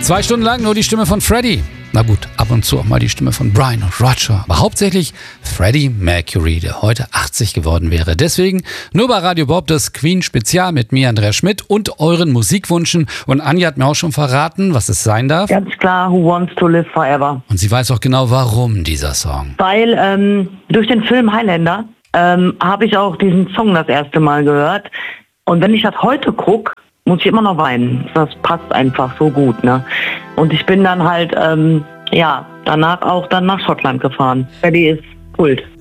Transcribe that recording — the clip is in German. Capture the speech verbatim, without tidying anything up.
Zwei Stunden lang nur die Stimme von Freddie. Na gut, ab und zu auch mal die Stimme von Brian und Roger. Aber hauptsächlich Freddie Mercury, der heute achtzig geworden wäre. Deswegen nur bei Radio Bob das Queen-Spezial mit mir, Andrea Schmidt, und euren Musikwünschen. Und Anja hat mir auch schon verraten, was es sein darf. Ganz klar, Who Wants to Live Forever. Und sie weiß auch genau, warum dieser Song. Weil ähm, durch den Film Highlander ähm, habe ich auch diesen Song das erste Mal gehört. Und wenn ich das heute gucke, muss ich immer noch weinen. Das passt einfach so gut, ne? Und ich bin dann halt, ähm, ja, danach auch dann nach Schottland gefahren. Freddie ist Kult.